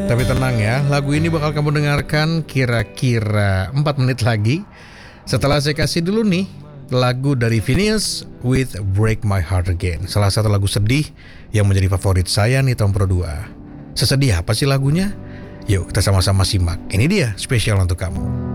Tapi tenang ya, lagu ini bakal kamu dengarkan kira-kira 4 menit lagi. Setelah saya kasih dulu nih lagu dari Phineas with Break My Heart Again. Salah satu lagu sedih yang menjadi favorit saya nih tahun Pro 2. Sesedih apa sih lagunya? Yuk kita sama-sama simak. Ini dia spesial untuk kamu.